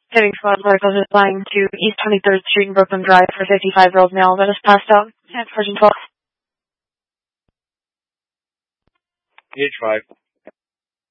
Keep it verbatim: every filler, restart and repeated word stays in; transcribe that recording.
Hitting squad articles replying to East twenty-third Street and Brooklyn Drive for fifty-five-year-old male that is passed out at Sergeant twelve. H five.